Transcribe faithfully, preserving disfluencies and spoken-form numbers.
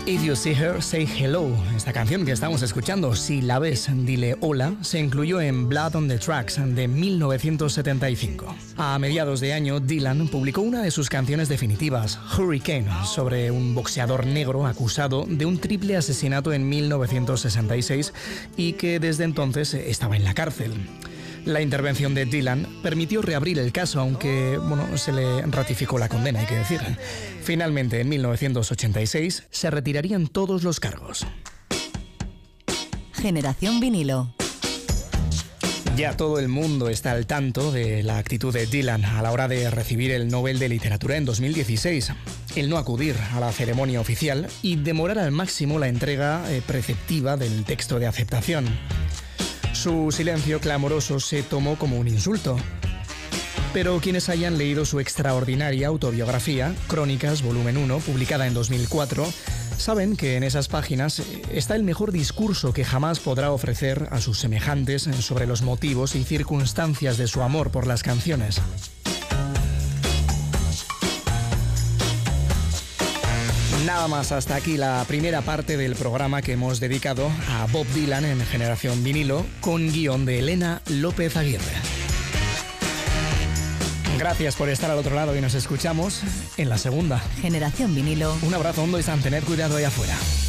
If You See Her, Say Hello. Esta canción que estamos escuchando, Si la ves, dile hola, se incluyó en Blood on the Tracks de mil novecientos setenta y cinco. A mediados de año, Dylan publicó una de sus canciones definitivas, Hurricane, sobre un boxeador negro acusado de un triple asesinato en mil novecientos sesenta y seis y que desde entonces estaba en la cárcel. La intervención de Dylan permitió reabrir el caso, aunque bueno, se le ratificó la condena, hay que decir. Finalmente, en mil novecientos ochenta y seis, se retirarían todos los cargos. Generación vinilo. Ya todo el mundo está al tanto de la actitud de Dylan a la hora de recibir el Nobel de Literatura en dos mil dieciséis. El no acudir a la ceremonia oficial y demorar al máximo la entrega eh, preceptiva del texto de aceptación. Su silencio clamoroso se tomó como un insulto. Pero quienes hayan leído su extraordinaria autobiografía, Crónicas, volumen uno, publicada en dos mil cuatro, saben que en esas páginas está el mejor discurso que jamás podrá ofrecer a sus semejantes sobre los motivos y circunstancias de su amor por las canciones. Nada más, hasta aquí la primera parte del programa que hemos dedicado a Bob Dylan en Generación Vinilo, con guión de Elena López Aguirre. Gracias por estar al otro lado y nos escuchamos en la segunda. Generación Vinilo. Un abrazo hondo y san tener cuidado allá afuera.